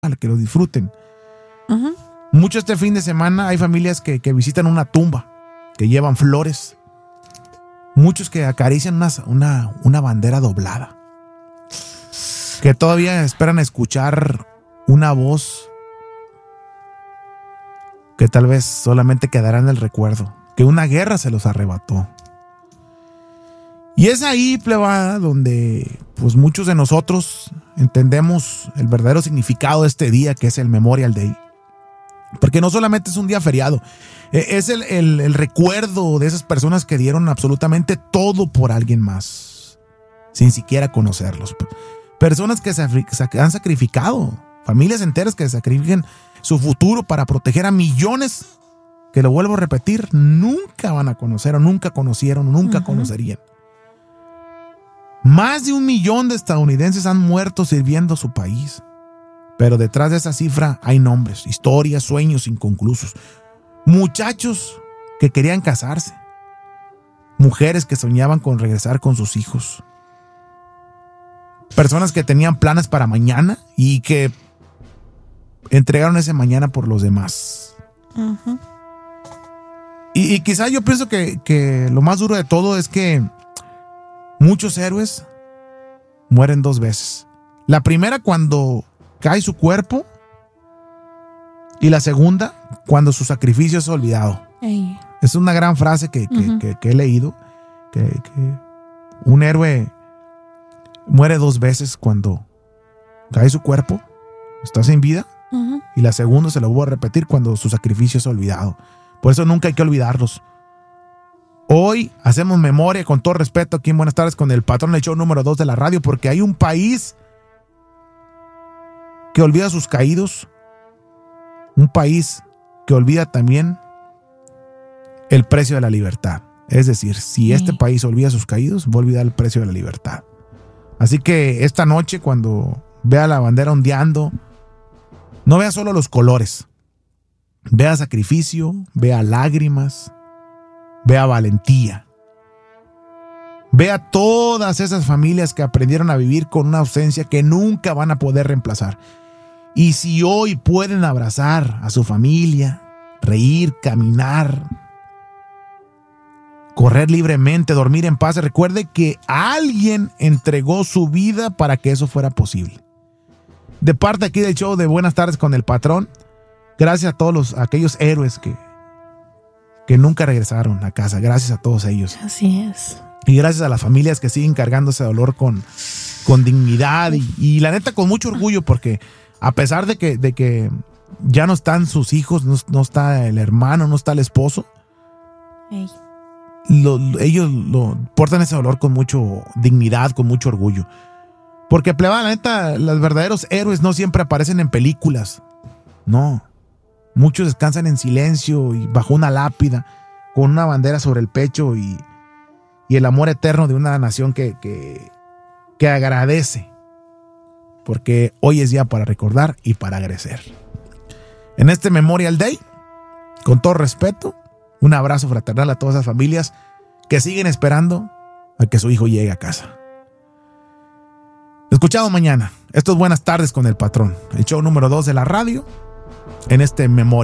para que lo disfruten. Uh-huh. Mucho este fin de semana hay familias que visitan una tumba, que llevan flores. Muchos que acarician una bandera doblada. Que todavía esperan escuchar una voz que tal vez solamente quedará en el recuerdo. Que una guerra se los arrebató. Y es ahí, plebada, donde pues muchos de nosotros entendemos el verdadero significado de este día, que es el Memorial Day. Porque no solamente es un día feriado, es el recuerdo de esas personas que dieron absolutamente todo por alguien más, sin siquiera conocerlos. Personas que se han sacrificado, familias enteras que sacrifican su futuro para proteger a millones que, lo vuelvo a repetir, nunca van a conocer, o nunca conocieron, o nunca conocerían. Más de 1 millón de estadounidenses han muerto sirviendo a su país. Pero detrás de esa cifra hay nombres, historias, sueños inconclusos. Muchachos que querían casarse. Mujeres que soñaban con regresar con sus hijos. Personas que tenían planes para mañana y que entregaron ese mañana por los demás. Uh-huh. Y quizá yo pienso que lo más duro de todo es que muchos héroes mueren 2 veces. La primera cuando cae su cuerpo y la segunda cuando su sacrificio es olvidado. Ey. Es una gran frase que he leído, que un héroe muere 2 veces cuando cae su cuerpo, está sin vida, y la segunda, se lo voy a repetir, cuando su sacrificio es olvidado. Por eso nunca hay que olvidarlos. Hoy hacemos memoria, con todo respeto, aquí en Buenas Tardes con el patrón del show número 2 de la radio, porque hay un país que olvida a sus caídos, un país que olvida también el precio de la libertad. Es decir, si este país olvida a sus caídos, va a olvidar el precio de la libertad. Así que esta noche, cuando vea la bandera ondeando, no vea solo los colores, vea sacrificio, vea lágrimas, vea valentía. Vea todas esas familias que aprendieron a vivir con una ausencia que nunca van a poder reemplazar. Y si hoy pueden abrazar a su familia, reír, caminar, correr libremente, dormir en paz, recuerde que alguien entregó su vida para que eso fuera posible. De parte aquí del show de Buenas Tardes con el patrón, gracias a todos aquellos héroes que nunca regresaron a casa. Gracias a todos ellos. Así es. Y gracias a las familias que siguen cargando ese dolor con dignidad y la neta con mucho orgullo, porque a pesar de que ya no están sus hijos, no está el hermano, no está el esposo, ellos portan ese dolor con mucha dignidad, con mucho orgullo. Porque, plebada, la neta, los verdaderos héroes no siempre aparecen en películas. No. Muchos descansan en silencio y bajo una lápida, con una bandera sobre el pecho y el amor eterno de una nación que agradece. Porque hoy es día para recordar y para agradecer. En este Memorial Day, con todo respeto, un abrazo fraternal a todas las familias que siguen esperando a que su hijo llegue a casa. Escuchado mañana. Esto es Buenas Tardes con el patrón, el show número 2 de la radio, en este Memorial.